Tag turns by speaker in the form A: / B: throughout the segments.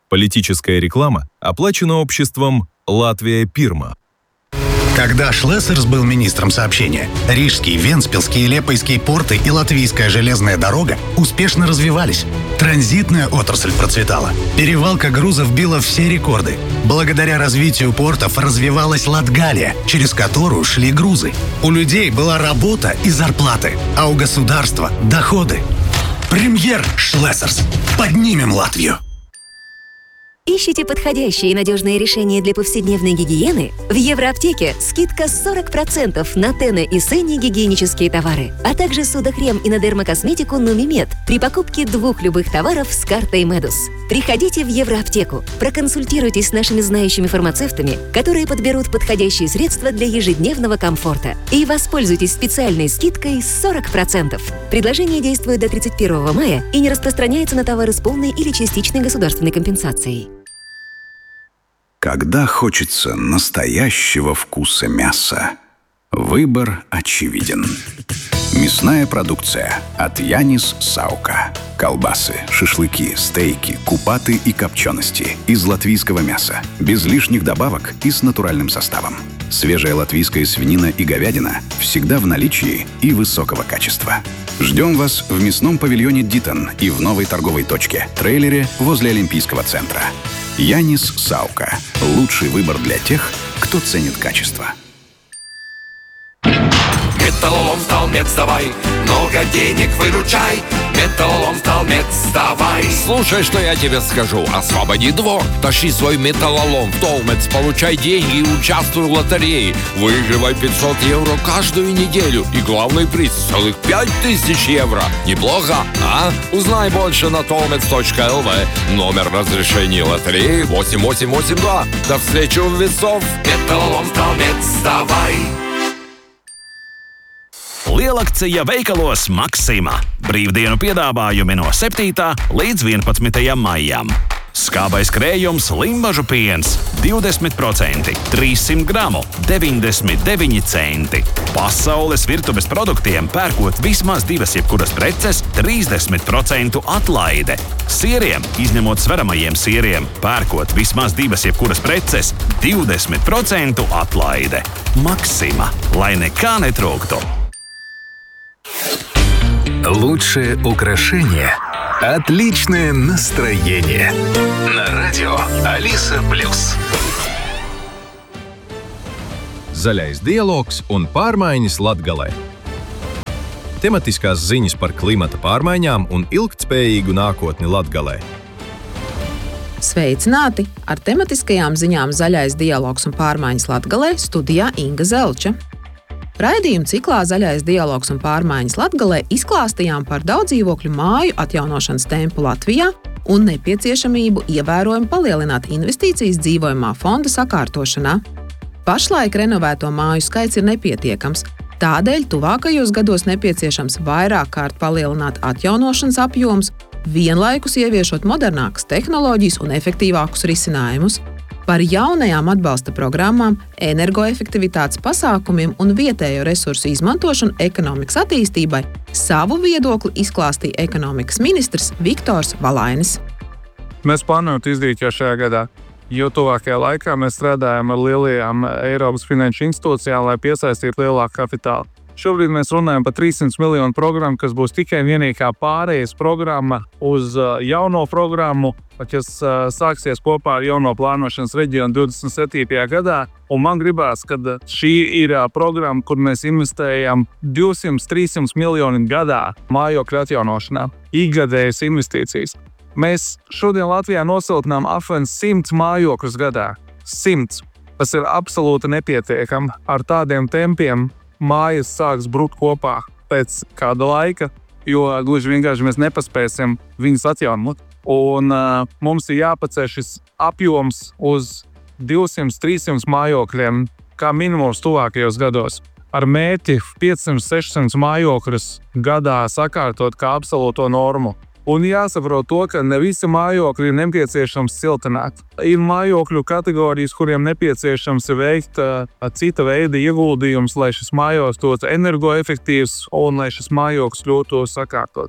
A: Политическая реклама оплачена обществом «Латвия Пирма».
B: Когда Шлессерс был министром сообщения, Рижский, Вентспилский и Лепойский порты и Латвийская железная дорога успешно развивались. Транзитная отрасль процветала. Перевалка грузов била все рекорды. Благодаря развитию портов развивалась Латгалия, через которую шли грузы. У людей была работа и зарплаты, а у государства – доходы. Премьер Шлессерс. Поднимем Латвию.
C: Ищите подходящие и надежные решения для повседневной гигиены? В Евроаптеке скидка 40% на Тене и Сенни гигиенические товары, а также судохрем и на дермокосметику Нумимед при покупке 2 любых товаров с картой Медус. Приходите в Евроаптеку, проконсультируйтесь с нашими знающими фармацевтами, которые подберут подходящие средства для ежедневного комфорта, и воспользуйтесь специальной скидкой 40%. Предложение действует до 31 мая и не распространяется на товары с полной или частичной государственной компенсацией.
D: Когда хочется настоящего вкуса мяса, выбор очевиден. Мясная продукция от Янис Саука. Колбасы, шашлыки, стейки, купаты и копчености из латвийского мяса, без лишних добавок и с натуральным составом. Свежая латвийская свинина и говядина всегда в наличии и высокого качества. Ждем вас в мясном павильоне «Дитон» и в новой торговой точке «Трейлере» возле Олимпийского центра. Янис Саука. Лучший выбор для тех, кто ценит качество.
E: Металлолом стал мец, давай, много денег выручай. Металлолом стал мец, давай.
F: Слушай, что я тебе скажу. Освободи двор, тащи свой металлолом в Толмец, получай деньги и участвуй в лотерее. Выигрывай 500 евро каждую неделю. И главный приз — целых 5000 евро. Неплохо, а? Узнай больше на tolmets.lv. Номер разрешения лотереи 8882. До встречи у весов.
E: Металлолом стал мец, давай.
G: Lielakcija veikalos Maksima. Brīvdienu piedāvājumi no 7. līdz 11. maijam. Skābais krējums Limbažu piens 20%, 300 gramu, 99 centi. Pasaules virtuves produktiem pērkot vismaz 2 jebkuras preces 30% atlaide. Sieriem, izņemot sveramajiem sieriem, pērkot vismaz 2 jebkuras preces 20% atlaide. Maksima, lai nekā netrūktu.
H: Лучшее украшение – отличное настроение. На радио Алиса Плюс.
A: Zaļais dialogs un pārmaiņas Latgalē. Tematiskās ziņas par klimata pārmaiņām un ilgtspējīgu nākotni Latgalē.
I: Sveicināti! Ar tematiskajām ziņām Zaļais dialogs un pārmaiņas Latgalē studijā Inga Zelča. Raidījuma ciklā Zaļais dialogs un pārmaiņas Latgalē izklāstījām par daudzdzīvokļu māju atjaunošanas tempu Latvijā un nepieciešamību ievērojami palielināt investīcijas dzīvojamā fonda sakārtošanā. Pašlaik renovēto māju skaits ir nepietiekams, tādēļ tuvākajos gados nepieciešams vairāk kārt palielināt atjaunošanas apjomus, vienlaikus ieviešot modernākas tehnoloģijas un efektīvākus risinājumus. Par jaunajām atbalsta programmām, energoefektivitātes pasākumiem un vietējo resursu izmantošanu ekonomikas attīstībai savu viedokli izklāstīja ekonomikas ministrs Viktors Valainis.
J: Mēs plānojam izdarīt jau šajā gadā, jo tuvākajā laikā mēs strādājam ar lielajām Eiropas finanšu institūcijām, lai piesaistītu lielāku kapitālu. Šobrīd mēs runājam par 300 miljonu programmu, kas būs tikai vienīgā pārējas programma uz jauno programmu, kas sāksies kopā ar jauno plānošanas reģionu 27. gadā. Un man gribās, ka šī ir programma, kur mēs investējam 200-300 miljoni gadā mājokļu atjaunošanā. Ikgadējas investīcijas. Mēs šodien Latvijā nosiltinām apmēram 100 mājokļus gadā. 100. Tas ir absolūti nepietiekami. Ar tādiem tempiem mājas sāks brukt kopā pēc kāda laika, jo gluži vienkārši mēs nepaspēsim viņus atjaunot. Un mums ir jāpaceļ šis apjoms uz 200-300 mājokļiem kā minimums tuvākajos gados. Ar mērķi 500-600 mājokļus gadā sakārtot kā absolūto normu. Un jāsaprot to, ka ne visi mājokļi ir nepieciešams siltināt. Ir mājokļu kategorijas, kuriem nepieciešams veikt cita veida ieguldījums, lai šis mājoklis kļūtu energoefektīvs un lai šis mājoklis kļūtu sakārtots.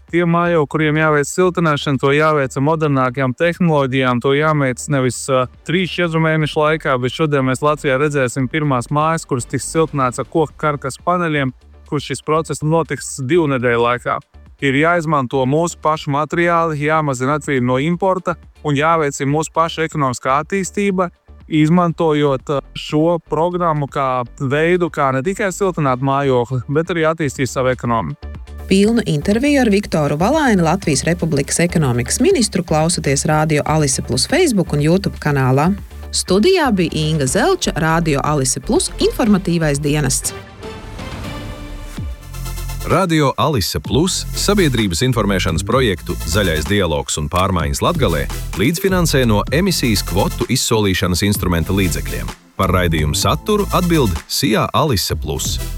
J: Tie mājokļi, kuriem jāveic siltināšana, to jāveic ar modernākajām tehnoloģijām, to jāveic nevis 3-4 mēnešu laikā, bet šodien mēs Latvijā redzēsim pirmās mājas, kuras tiks siltināts ar koku karkas paneļiem, kurš šis process notiks 2 nedēļu laikā. Ir jāizmanto mūsu pašu materiāli, jāmazina atkarība no importa un jāveicina mūsu paša ekonomiskā attīstība, izmantojot šo programmu kā veidu, kā ne tikai siltināt mājokli, bet arī attīstīt savu ekonomiku.
I: Pilnu interviju ar Viktoru Valaini, Latvijas Republikas ekonomikas ministru, klausoties Radio Alise Plus Facebook un YouTube kanālā. Studijā bija Inga Zelča, Radio Alise Plus informatīvais dienests.
A: Radio Alise Plus sabiedrības informēšanas projektu Zaļais dialogs un pārmaiņas Latgalē līdzfinansē no emisijas kvotu izsolīšanas instrumenta līdzekļiem. Par raidījumu saturu atbild SIA Alise Plus.